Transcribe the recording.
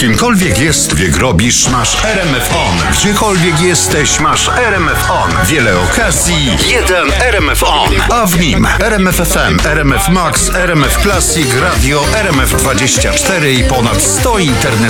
Kimkolwiek jest, wiek robisz, masz RMF On. Gdziekolwiek jesteś, masz RMF On. Wiele okazji, jeden RMF On. A w nim RMF FM, RMF Max, RMF Classic, Radio, RMF 24 i ponad 100 internetowych